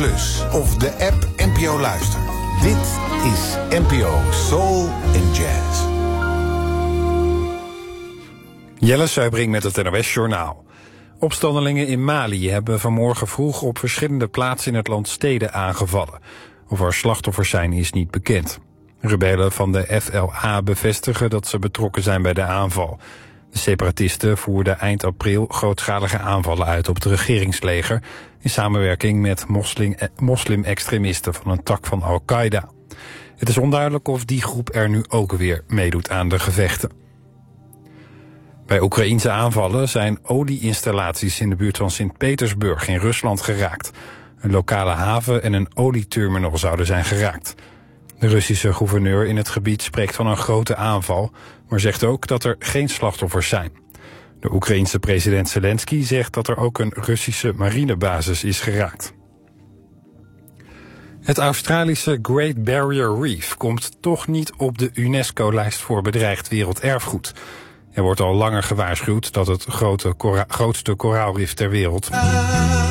Plus of de app NPO Luister. Dit is NPO Soul and Jazz. Jelle Suijbrink met het NOS Journaal. Opstandelingen in Mali hebben vanmorgen vroeg op verschillende plaatsen in het land steden aangevallen. Of er slachtoffers zijn is niet bekend. Rebellen van de FLA bevestigen dat ze betrokken zijn bij de aanval. De separatisten voerden eind april grootschalige aanvallen uit op het regeringsleger in samenwerking met moslim-extremisten van een tak van Al-Qaeda. Het is onduidelijk of die groep er nu ook weer meedoet aan de gevechten. Bij Oekraïense aanvallen zijn olieinstallaties in de buurt van Sint-Petersburg in Rusland geraakt. Een lokale haven en een olieterminal zouden zijn geraakt. De Russische gouverneur in het gebied spreekt van een grote aanval, maar zegt ook dat er geen slachtoffers zijn. De Oekraïense president Zelensky zegt dat er ook een Russische marinebasis is geraakt. Het Australische Great Barrier Reef komt toch niet op de UNESCO-lijst voor bedreigd werelderfgoed. Er wordt al langer gewaarschuwd dat het grootste koraalrif ter wereld